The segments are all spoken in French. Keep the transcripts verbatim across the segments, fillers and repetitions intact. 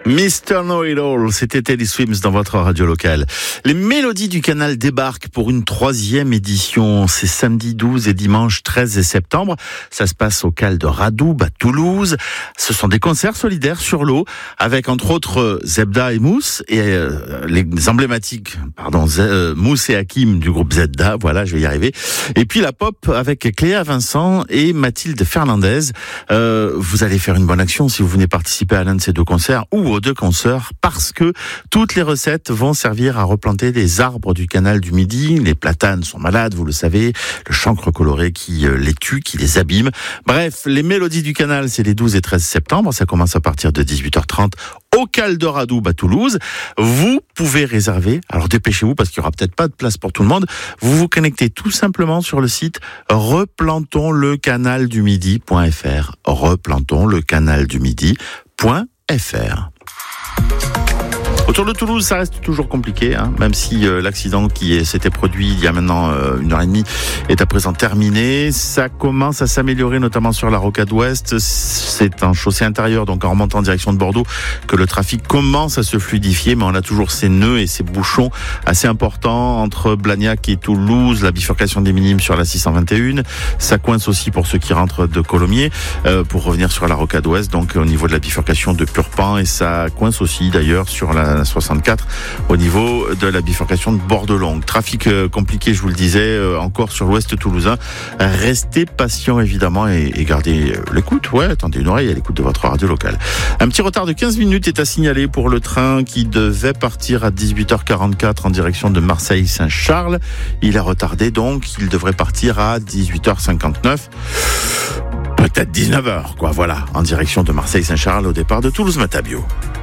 mister Know-It-All, c'était Teddy Swims dans votre radio locale. Les mélodies du canal débarquent pour une troisième édition. C'est samedi douze et dimanche treize septembre. Ça se passe au Cal de Radoub à Toulouse. Ce sont des concerts solidaires sur l'eau avec entre autres Zebda et Mousse et euh, les emblématiques, pardon, Z, euh, Mousse et Hakim du groupe Zebda. Voilà, je vais y arriver. Et puis la pop avec Cléa Vincent et Mathilde Fernandez. Euh, vous allez faire une bonne action si vous venez participer à l'un de ces deux concerts ou aux deux concerts, parce que toutes les recettes vont servir à replanter des arbres du canal du Midi. Les platanes sont malades, vous le savez, le chancre coloré qui les tue, qui les abîme. Bref, les mélodies du canal, c'est les douze et treize septembre, ça commence à partir de dix-huit heures trente au Cal de Radoub à Toulouse. Vous pouvez réserver, alors dépêchez-vous parce qu'il y aura peut-être pas de place pour tout le monde. Vous vous connectez tout simplement sur le site replantons le canal du midi point f r. replantons le canal du midi point f r. Autour de Toulouse, ça reste toujours compliqué, hein, même si euh, l'accident qui est, s'était produit il y a maintenant euh, une heure et demie est à présent terminé. Ça commence à s'améliorer, notamment sur la rocade ouest. C'est un chaussée intérieur, donc en remontant en direction de Bordeaux, que le trafic commence à se fluidifier, mais on a toujours ces nœuds et ces bouchons assez importants entre Blagnac et Toulouse, la bifurcation des Minimes sur la six cent vingt et un. Ça coince aussi pour ceux qui rentrent de Colomiers, euh, pour revenir sur la rocade ouest, donc au niveau de la bifurcation de Purpan, et ça coince aussi d'ailleurs sur la soixante-quatre au niveau de la bifurcation de Bordelongue. Trafic euh, compliqué, je vous le disais, euh, encore sur l'ouest toulousain. Restez patient évidemment et, et gardez euh, l'écoute. Ouais, attendez une oreille à l'écoute de votre radio locale. Un petit retard de quinze minutes est à signaler pour le train qui devait partir à dix-huit heures quarante-quatre en direction de Marseille-Saint-Charles. Il a retardé, donc il devrait partir à dix-huit heures cinquante-neuf. Peut-être dix-neuf heures, quoi, voilà, en direction de Marseille-Saint-Charles au départ de Toulouse-Matabio.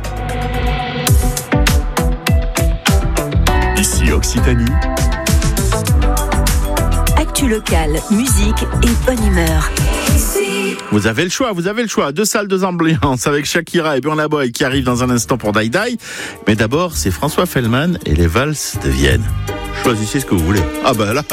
Ici Occitanie. Actu locale, musique et bonne humeur. Vous avez le choix, vous avez le choix. Deux salles, deux ambiances avec Shakira et Burna Boy qui arrivent dans un instant pour Die Die. Mais d'abord, c'est François Fellman et les valses de Vienne. Choisissez ce que vous voulez. Ah ben là...